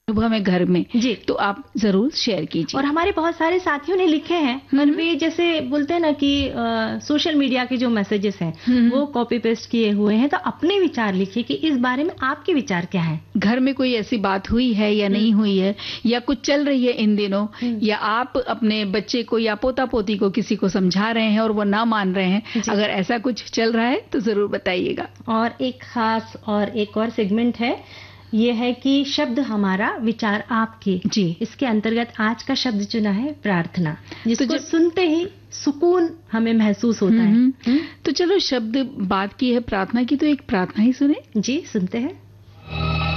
अनुभव है घर में जी, तो आप जरूर शेयर कीजिए। और हमारे बहुत सारे साथियों ने लिखे हैं, पर वे जैसे बोलते हैं ना कि सोशल मीडिया के जो मैसेजेस हैं वो कॉपी पेस्ट किए हुए हैं, तो अपने विचार लिखिए कि इस बारे में आपके विचार क्या हैं। घर में कोई ऐसी बात हुई है या नहीं हुई है, या कुछ चल रही है इन दिनों, या आप अपने बच्चे को या पोता पोती को किसी को समझा रहे हैं और वो ना मान रहे हैं, अगर ऐसा कुछ चल रहा है तो जरूर बताइएगा। और एक और सेगमेंट है, ये है कि शब्द हमारा विचार आपके। जी, इसके अंतर्गत आज का शब्द चुना है प्रार्थना, जिसको सुनते ही सुकून हमें महसूस होता है। तो चलो शब्द बात की है प्रार्थना की, तो एक प्रार्थना ही सुने। जी, सुनते हैं।